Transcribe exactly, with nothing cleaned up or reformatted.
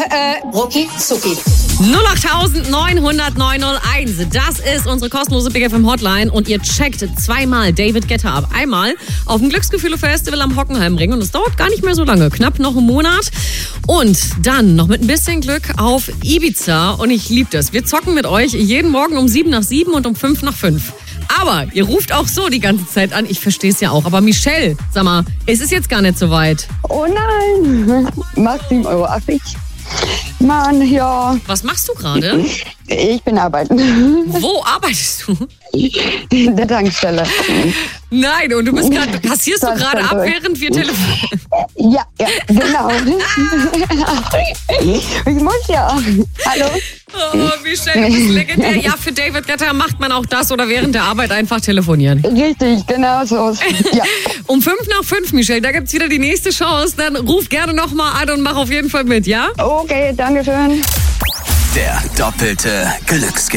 äh, rucki zucki. null acht neun null null neun null eins. Das ist unsere kostenlose Big F M Hotline und ihr checkt zweimal David Guetta ab. Einmal auf dem Glücksgefühle-Festival am Hockenheimring und es dauert gar nicht mehr so lange, knapp noch einen Monat. Und dann noch mit ein bisschen Glück auf Ibiza und ich liebe das. Wir zocken mit euch jeden Morgen um sieben nach sieben und um fünf nach fünf. Aber ihr ruft auch so die ganze Zeit an. Ich verstehe es ja auch. Aber Michelle, sag mal, es ist jetzt gar nicht so weit. Oh nein, macht sieben Euro achtzig. Mann, ja. Was machst du gerade? Ich bin arbeiten. Wo arbeitest du? In der Tankstelle. Nein, und du bist gerade, passierst du gerade ab, während wir telefonieren? Ja, ja, genau. Ich muss ja. Hallo? Oh, Michelle, du bist legendär. Ja, für David Guetta macht man auch das oder während der Arbeit einfach telefonieren. Richtig, genau so. Ja. Um fünf nach fünf, Michelle, da gibt's wieder die nächste Chance. Dann ruf gerne nochmal an und mach auf jeden Fall mit, ja? Okay, danke schön. Der doppelte Glücksgewinn.